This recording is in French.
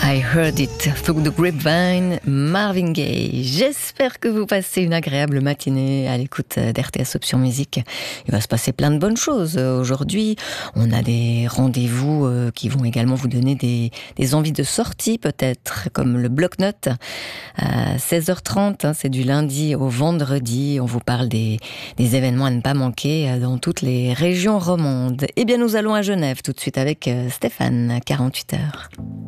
I heard it through the grapevine, Marvin Gaye. J'espère que vous passez une agréable matinée à l'écoute d'RTS Option Musique. Il va se passer plein de bonnes choses. Aujourd'hui, on a des rendez-vous qui vont également vous donner des envies de sortie peut-être, comme le bloc-notes à 16h30. C'est du lundi au vendredi. On vous parle des événements à ne pas manquer dans toutes les régions romandes. Eh bien, nous allons à Genève tout de suite avec Stéphane, 48 heures.